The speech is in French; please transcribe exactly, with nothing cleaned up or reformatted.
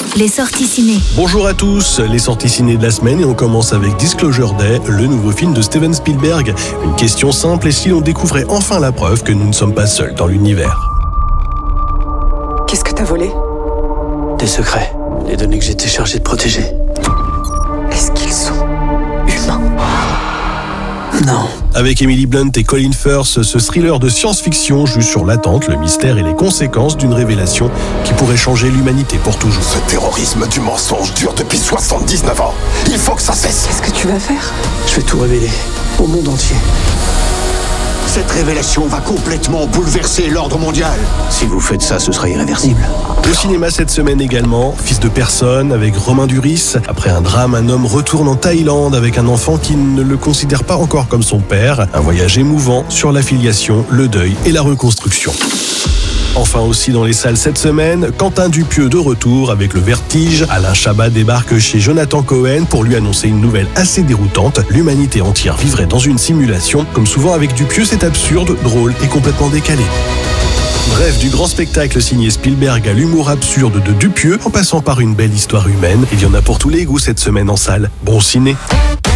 Les sorties ciné. Bonjour à tous, les sorties ciné de la semaine et on commence avec Disclosure Day, le nouveau film de Steven Spielberg. Une question simple, et si l'on découvrait enfin la preuve que nous ne sommes pas seuls dans l'univers? Qu'est-ce que t'as volé? Des secrets, les données que j'étais chargé de protéger. Est-ce qu'ils sont humains? Non. Avec Emily Blunt et Colin Firth, ce thriller de science-fiction joue sur l'attente, le mystère et les conséquences d'une révélation qui pourrait changer l'humanité pour toujours. Ce terrorisme du mensonge dure depuis soixante-dix-neuf ans. Il faut que ça cesse. Qu'est-ce que tu vas faire? Je vais tout révéler, au monde entier. Cette révélation va complètement bouleverser l'ordre mondial. Si vous faites ça, ce sera irréversible. Au cinéma cette semaine également, Fils de personne avec Romain Duris. Après un drame, un homme retourne en Thaïlande avec un enfant qui ne le considère pas encore comme son père. Un voyage émouvant sur la filiation, le deuil et la reconstruction. Enfin aussi dans les salles cette semaine, Quentin Dupieux de retour avec Le Vertige. Alain Chabat débarque chez Jonathan Cohen pour lui annoncer une nouvelle assez déroutante. L'humanité entière vivrait dans une simulation. Comme souvent avec Dupieux, c'est absurde, drôle et complètement décalé. Bref, du grand spectacle signé Spielberg à l'humour absurde de Dupieux, en passant par une belle histoire humaine. Il y en a pour tous les goûts cette semaine en salle. Bon ciné!